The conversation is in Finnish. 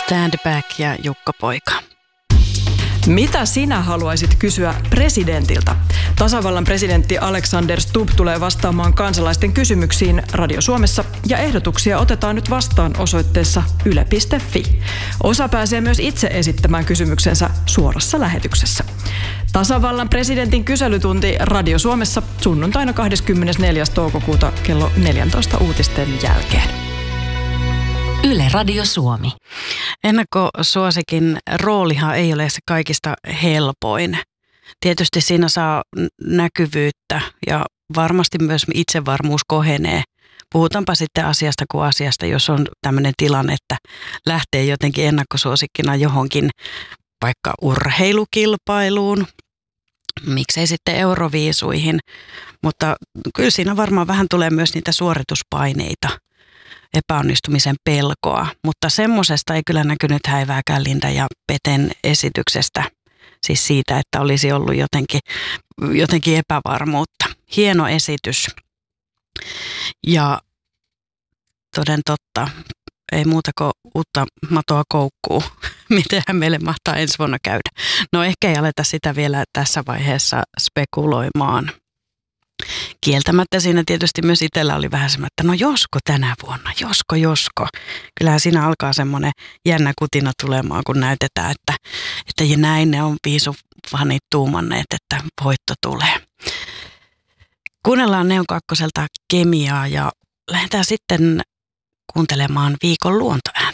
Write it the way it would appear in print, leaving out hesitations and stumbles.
Stand Back ja Jukka Poika. Mitä sinä haluaisit kysyä presidentiltä? Tasavallan presidentti Alexander Stubb tulee vastaamaan kansalaisten kysymyksiin Radio Suomessa ja ehdotuksia otetaan nyt vastaan osoitteessa yle.fi. Osa pääsee myös itse esittämään kysymyksensä suorassa lähetyksessä. Tasavallan presidentin kyselytunti Radio Suomessa sunnuntaina 24. toukokuuta kello 14 uutisten jälkeen. Yle Radio Suomi. Ennakkosuosikin roolihan ei ole se kaikista helpoin. Tietysti siinä saa näkyvyyttä ja varmasti myös itsevarmuus kohenee. Puhutaanpa sitten asiasta kuin asiasta, jos on tämmöinen tilanne, että lähtee jotenkin ennakkosuosikkina johonkin vaikka urheilukilpailuun, miksei sitten Euroviisuihin, mutta kyllä siinä varmaan vähän tulee myös niitä suorituspaineita, epäonnistumisen pelkoa, mutta semmosesta ei kyllä näkynyt häivääkään Linda ja Peten esityksestä, siis siitä, että olisi ollut jotenkin epävarmuutta. Hieno esitys ja toden totta, ei muuta kuin uutta matoa koukkuu. Mitenhän meille mahtaa ensi vuonna käydä? No ehkä ei aleta sitä vielä tässä vaiheessa spekuloimaan. Kieltämättä siinä tietysti myös itsellä oli vähän semmoinen, että no josko tänä vuonna, josko. Kyllähän siinä alkaa semmoinen jännä kutina tulemaan, kun näytetään, että näin ne on viisufanit tuumanneet, että voitto tulee. Kuunnellaan Neon Kakkoselta Kemiaa ja lähdetään sitten kuuntelemaan viikon luontoääntä.